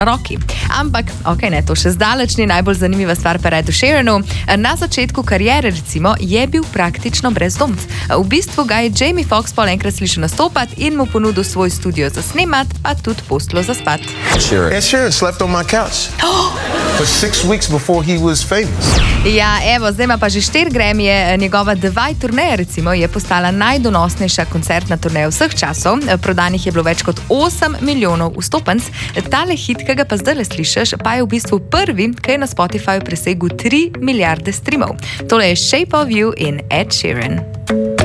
roki. Ampak, ne, to še zdaleč ni najbolj zanimiva stvar pri Edu Sheeranu. Na začetku kariere, recimo, je bil praktično brezdomc. V bistvu ga je Jamie Foxx pol enkrat slišal nastopati in mu ponudil svoj studio za snemat, pa tudi posteljo za spat. Ed Sheeran slept on my couch for 6 weeks before he was famous. Ja, evo, zdaj ima pa že 4 Grammyje. Njegova The White turneja, recimo, je postala najdonosnejša koncertna turneja vseh časov. Prodanih je bilo več kot 8 milijonov vstopenc. Tale hit, ki ga pa zdaj slišiš, pa je v bistvu prvi, ki je na Spotifyju presegel 3 milijarde streamov. Tole je Shape of You in Ed Sheeran.